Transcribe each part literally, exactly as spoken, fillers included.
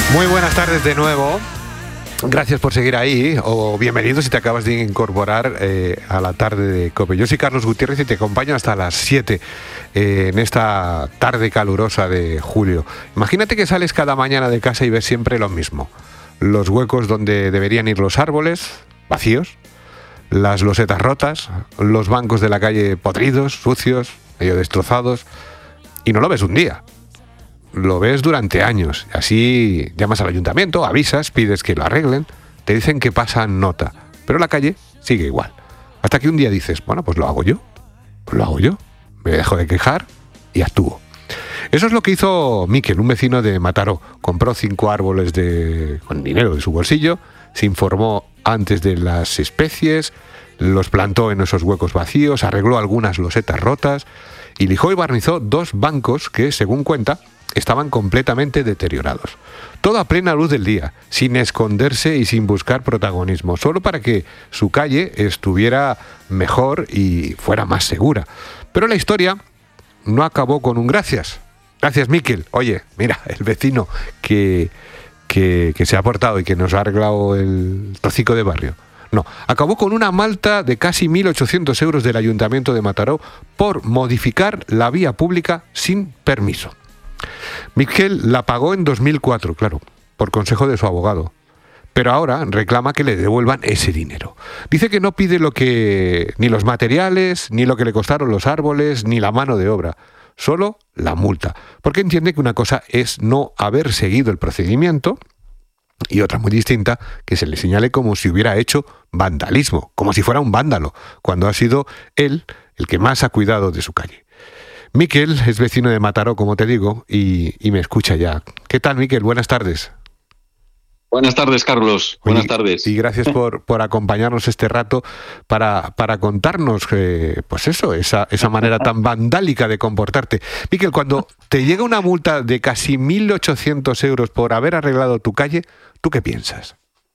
Muy buenas tardes de nuevo. Gracias por seguir ahí, o bienvenido si te acabas de incorporar eh, a la tarde de COPE. Yo soy Carlos Gutiérrez y te acompaño hasta las siete eh, en esta tarde calurosa de julio. Imagínate que sales cada mañana de casa y ves siempre lo mismo. Los huecos donde deberían ir los árboles, vacíos, las losetas rotas, los bancos de la calle podridos, sucios, medio destrozados, y no lo ves un día. Lo ves durante años. Así llamas al ayuntamiento, avisas, pides que lo arreglen, te dicen que pasan nota, pero la calle sigue igual. Hasta que un día dices, bueno, pues lo hago yo, pues lo hago yo, me dejo de quejar y actúo. Eso es lo que hizo Miquel, un vecino de Mataró. Compró cinco árboles de, con dinero de su bolsillo, se informó antes de las especies, los plantó en esos huecos vacíos, arregló algunas losetas rotas y lijó y barnizó dos bancos que, según cuenta, estaban completamente deteriorados. Todo a plena luz del día, sin esconderse y sin buscar protagonismo, solo para que su calle estuviera mejor y fuera más segura. Pero la historia no acabó con un gracias. Gracias, Miquel. Oye, mira, el vecino que, que, que se ha portado y que nos ha arreglado el trocico de barrio. No, acabó con una multa de casi mil ochocientos euros del Ayuntamiento de Mataró por modificar la vía pública sin permiso. Miquel la pagó en dos mil cuatro, claro, por consejo de su abogado, pero ahora reclama que le devuelvan ese dinero. Dice que no pide lo que ni los materiales, ni lo que le costaron los árboles, ni la mano de obra, solo la multa, porque entiende que una cosa es no haber seguido el procedimiento y otra muy distinta, que se le señale como si hubiera hecho vandalismo, como si fuera un vándalo, cuando ha sido él el que más ha cuidado de su calle. Miquel es vecino de Mataró, como te digo, y, y me escucha ya. ¿Qué tal, Miquel? Buenas tardes. Buenas tardes, Carlos. Buenas Oye, tardes. Y gracias por, por acompañarnos este rato para, para contarnos, eh, pues eso, esa, esa manera tan vandálica de comportarte. Miquel, cuando te llega una multa de casi mil ochocientos euros por haber arreglado tu calle, ¿tú qué piensas?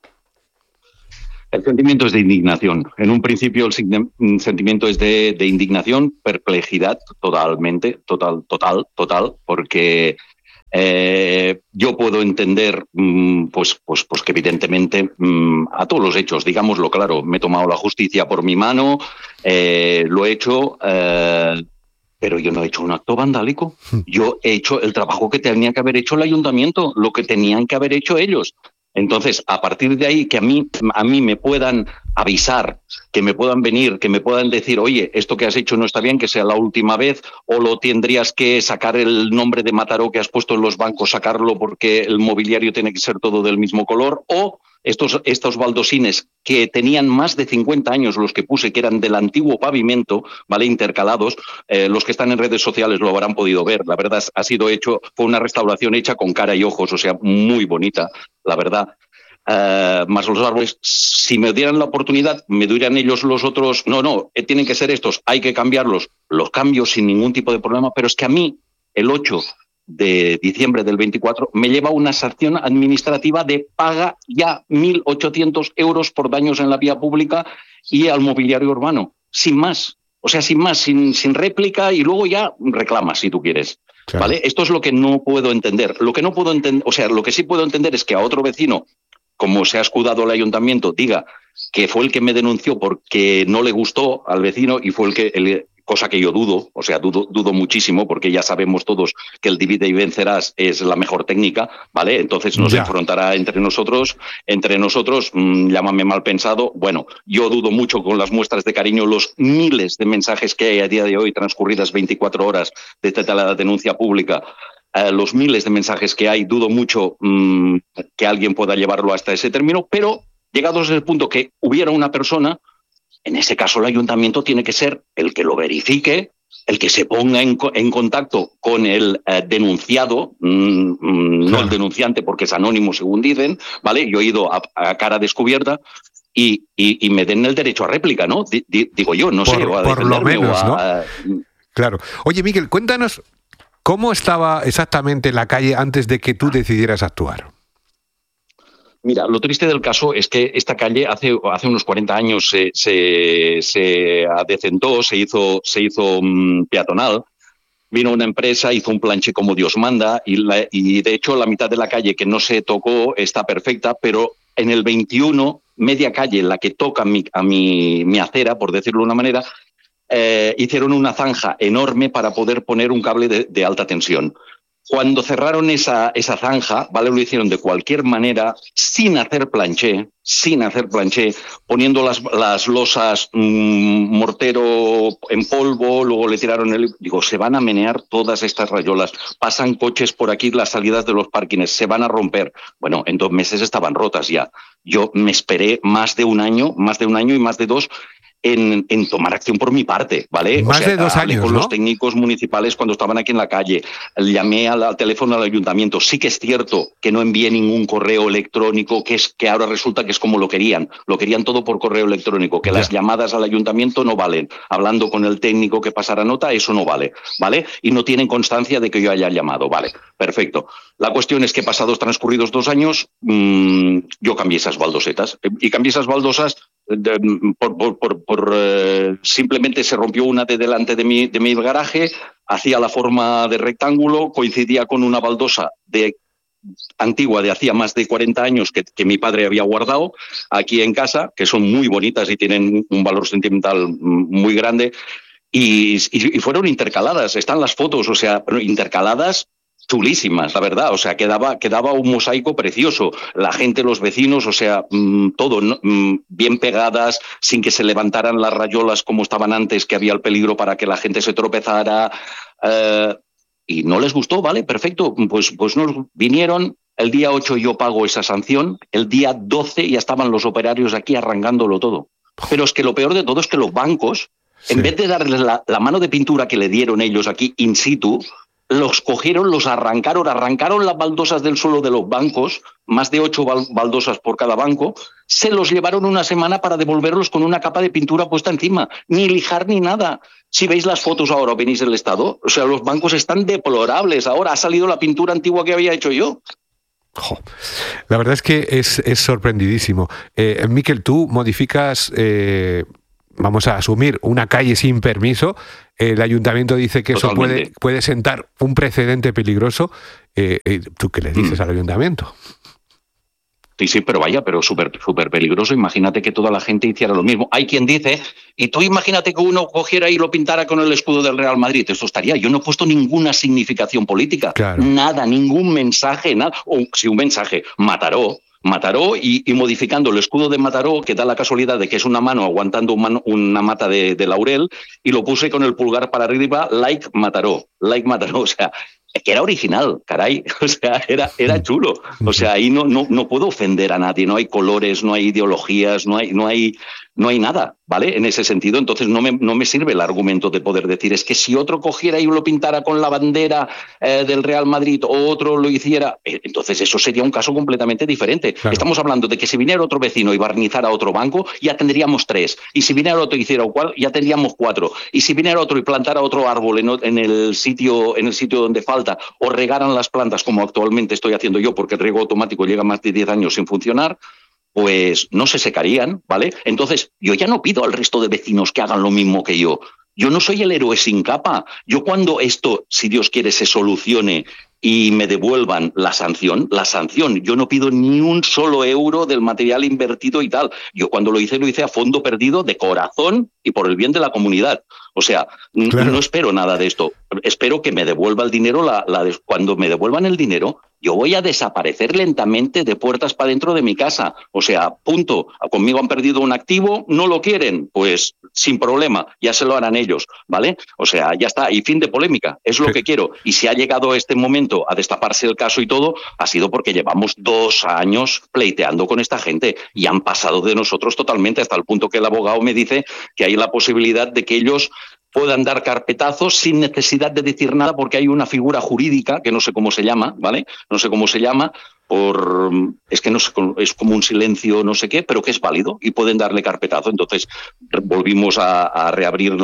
El sentimiento es de indignación. En un principio el sentimiento es de, de indignación, perplejidad totalmente, total, total, total, porque eh, yo puedo entender pues, pues, pues que evidentemente a todos los hechos, digámoslo claro, me he tomado la justicia por mi mano, eh, lo he hecho, eh, pero yo no he hecho un acto vandálico. Yo he hecho el trabajo que tenía que haber hecho el ayuntamiento, lo que tenían que haber hecho ellos. Entonces, a partir de ahí, que a mí, a mí me puedan avisar, que me puedan venir, que me puedan decir, oye, esto que has hecho no está bien, que sea la última vez, o lo tendrías que sacar el nombre de Mataró que has puesto en los bancos, sacarlo porque el mobiliario tiene que ser todo del mismo color, o estos, estos baldosines que tenían más de cincuenta años, los que puse, que eran del antiguo pavimento, ¿vale? Intercalados, eh, los que están en redes sociales lo habrán podido ver. La verdad, ha sido hecho, fue una restauración hecha con cara y ojos, o sea, muy bonita, la verdad. Uh, más los árboles, si me dieran la oportunidad, me dirían ellos los otros, no, no, eh, tienen que ser estos, hay que cambiarlos, los cambio sin ningún tipo de problema, pero es que a mí, el ocho de diciembre del veinticuatro, me lleva una sanción administrativa de paga ya mil ochocientos euros por daños en la vía pública y al mobiliario urbano, sin más, o sea, sin más, sin, sin réplica, y luego ya reclamas si tú quieres. Claro. ¿Vale? Esto es lo que no puedo entender. Lo que no puedo entender, o sea, lo que sí puedo entender es que a otro vecino, como se ha escudado el ayuntamiento, diga que fue el que me denunció porque no le gustó al vecino y fue el que, el, cosa que yo dudo, o sea, dudo, dudo muchísimo, porque ya sabemos todos que el divide y vencerás es la mejor técnica, ¿vale? Entonces nos ya. enfrentará entre nosotros, entre nosotros, mmm, llámame mal pensado. Bueno, yo dudo mucho con las muestras de cariño, los miles de mensajes que hay a día de hoy, transcurridas veinticuatro horas desde la denuncia pública. Uh, los miles de mensajes que hay, dudo mucho mmm, que alguien pueda llevarlo hasta ese término, pero llegados al punto que hubiera una persona, en ese caso el ayuntamiento tiene que ser el que lo verifique, el que se ponga en, en contacto con el uh, denunciado, mmm, mmm, no el denunciante porque es anónimo según dicen, ¿vale? Yo he ido a, a cara descubierta y, y, y me den el derecho a réplica, ¿no? D- d- digo yo, no por, sé. O a por lo menos, a, ¿no? A, claro. Oye, Miquel, cuéntanos, ¿cómo estaba exactamente la calle antes de que tú decidieras actuar? Mira, lo triste del caso es que esta calle hace, hace unos cuarenta años se, se, se adecentó, se hizo, se hizo um, peatonal, vino una empresa, hizo un planché como Dios manda y, la, y de hecho la mitad de la calle que no se tocó está perfecta, pero en el veintiuno, media calle en la que toca mi, a mi, mi acera, por decirlo de una manera, eh, hicieron una zanja enorme para poder poner un cable de, de alta tensión. Cuando cerraron esa, esa zanja, ¿vale? Lo hicieron de cualquier manera, sin hacer planché, sin hacer planché, poniendo las, las losas mmm, mortero en polvo, luego le tiraron el... Digo, se van a menear todas estas rayolas, pasan coches por aquí, las salidas de los parkings, se van a romper. Bueno, en dos meses estaban rotas ya. Yo me esperé más de un año, más de un año y más de dos, En, en tomar acción por mi parte, ¿vale? Más o sea, de dos hablé años, con ¿no? los técnicos municipales cuando estaban aquí en la calle, llamé al, al teléfono al ayuntamiento. Sí que es cierto que no envié ningún correo electrónico, que es que ahora resulta que es como lo querían. Lo querían todo por correo electrónico, que ya. Las llamadas al ayuntamiento no valen. Hablando con el técnico que pasara nota, eso no vale, ¿vale? Y no tienen constancia de que yo haya llamado, ¿vale? Perfecto. La cuestión es que pasados transcurridos dos años, mmm, yo cambié esas baldosetas. Y cambié esas baldosas De, por, por, por, por eh, simplemente se rompió una de delante de mi, de mi garaje, hacía la forma de rectángulo, coincidía con una baldosa de antigua de hacía más de cuarenta años que, que mi padre había guardado aquí en casa, que son muy bonitas y tienen un valor sentimental muy grande, y, y, y fueron intercaladas, están las fotos, o sea, intercaladas chulísimas, la verdad, o sea, quedaba, quedaba un mosaico precioso, la gente, los vecinos, o sea, mmm, todo mmm, bien pegadas, sin que se levantaran las rayolas como estaban antes, que había el peligro para que la gente se tropezara, eh, y no les gustó, ¿vale? Perfecto, pues, pues nos vinieron, el día ocho yo pago esa sanción, el día doce ya estaban los operarios aquí arrancándolo todo, pero es que lo peor de todo es que los bancos, sí. en vez de darles la, la mano de pintura que le dieron ellos aquí in situ, los cogieron, los arrancaron, arrancaron las baldosas del suelo de los bancos, más de ocho baldosas por cada banco, se los llevaron una semana para devolverlos con una capa de pintura puesta encima, ni lijar ni nada. Si veis las fotos ahora, venís del estado, o sea, los bancos están deplorables ahora, ha salido la pintura antigua que había hecho yo. Jo, la verdad es que es, es sorprendidísimo. Eh, Miquel, tú modificas... Eh... vamos a asumir, una calle sin permiso, el ayuntamiento dice que Totalmente. eso puede, puede sentar un precedente peligroso. Eh, eh, ¿Tú qué le dices mm. al ayuntamiento? Sí, sí, pero vaya, pero súper súper peligroso. Imagínate que toda la gente hiciera lo mismo. Hay quien dice, y tú imagínate que uno cogiera y lo pintara con el escudo del Real Madrid. Eso estaría. Yo no he puesto ninguna significación política. Claro. Nada, ningún mensaje, nada. O sí, un mensaje, Mataró. Mataró y, y modificando el escudo de Mataró, que da la casualidad de que es una mano aguantando un mano, una mata de, de laurel, y lo puse con el pulgar para arriba, like Mataró, like Mataró, o sea, que era original, caray, o sea, era, era chulo, o sea, ahí no, no, no puedo ofender a nadie, no hay colores, no hay ideologías, no hay, no hay, no hay nada, ¿vale? En ese sentido, entonces no me, no me sirve el argumento de poder decir, es que si otro cogiera y lo pintara con la bandera eh, del Real Madrid o otro lo hiciera, eh, entonces eso sería un caso completamente diferente. Claro. Estamos hablando de que si viniera otro vecino y barnizara otro banco, ya tendríamos tres, y si viniera otro y hiciera cual, ya tendríamos cuatro, y si viniera otro y plantara otro árbol en, en, el sitio, en el sitio donde falta, o regaran las plantas como actualmente estoy haciendo yo, porque el riego automático llega más de diez años sin funcionar, pues no se secarían, ¿vale? Entonces, yo ya no pido al resto de vecinos que hagan lo mismo que yo. Yo no soy el héroe sin capa. Yo cuando esto, si Dios quiere, se solucione y me devuelvan la sanción, la sanción, yo no pido ni un solo euro del material invertido y tal. Yo cuando lo hice, lo hice a fondo perdido, de corazón y por el bien de la comunidad. O sea, claro. no espero nada de esto. Espero que me devuelva el dinero. La, la de, cuando me devuelvan el dinero, yo voy a desaparecer lentamente de puertas para dentro de mi casa. O sea, punto. Conmigo han perdido un activo, no lo quieren, pues sin problema, ya se lo harán ellos, ¿vale? O sea, ya está. Y fin de polémica. Es lo sí. que quiero. Y si ha llegado este momento a destaparse el caso y todo, ha sido porque llevamos dos años pleiteando con esta gente y han pasado de nosotros totalmente, hasta el punto que el abogado me dice que hay la posibilidad de que ellos puedan dar carpetazos sin necesidad de decir nada, porque hay una figura jurídica que no sé cómo se llama, ¿vale? No sé cómo se llama, por es que no sé, es como un silencio, no sé qué, pero que es válido y pueden darle carpetazo. Entonces volvimos a, a reabrir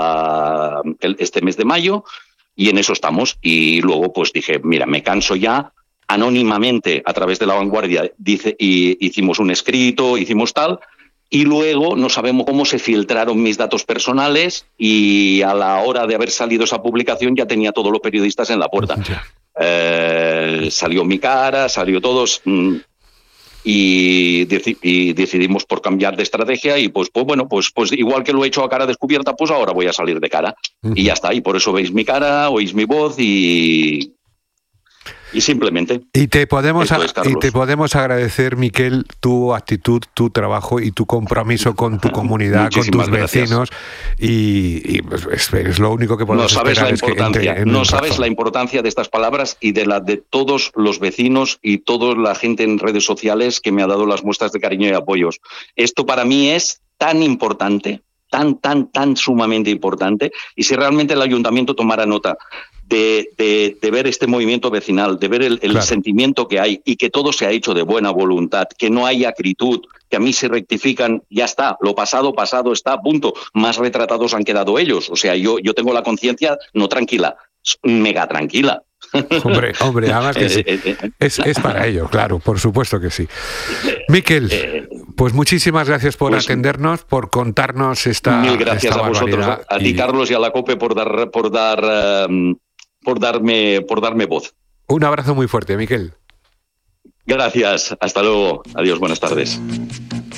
la, el, este mes de mayo y en eso estamos. Y luego pues dije, mira, me canso ya. Anónimamente, a través de La Vanguardia, dice, y hicimos un escrito, hicimos tal. y luego no sabemos cómo se filtraron mis datos personales y a la hora de haber salido esa publicación ya tenía todos los periodistas en la puerta. Eh, salió mi cara, salió todos... Mmm, Y, deci y decidimos por cambiar de estrategia y pues, pues bueno, pues, pues igual que lo he hecho a cara descubierta, pues ahora voy a salir de cara. Uh-huh. Y ya está, y por eso veis mi cara, oís mi voz y... Y simplemente. Y te podemos a, y te podemos agradecer, Miquel, tu actitud, tu trabajo y tu compromiso con tu comunidad, con tus vecinos. Y, y pues, es, es lo único que podemos no sabes esperar. La importancia, es que no sabes razón. la importancia de estas palabras y de la de todos los vecinos y toda la gente en redes sociales que me ha dado las muestras de cariño y apoyos. Esto para mí es tan importante, tan, tan, tan sumamente importante. Y si realmente el ayuntamiento tomara nota De, de, de ver este movimiento vecinal, de ver el, el claro. sentimiento que hay y que todo se ha hecho de buena voluntad, que no hay acritud, que a mí se rectifican, ya está, lo pasado, pasado está, punto. Más retratados han quedado ellos. O sea, yo, yo tengo la conciencia no tranquila, mega tranquila. Hombre, hombre, además que sí. Es, es para ello, claro, por supuesto que sí. Miquel, pues muchísimas gracias por pues, atendernos, por contarnos esta Mil gracias esta a vosotros, a ti, y... Carlos, y a la COPE por dar, por dar, um, por darme, por darme voz. Un abrazo muy fuerte, Miquel. Gracias, hasta luego. Adiós, buenas tardes.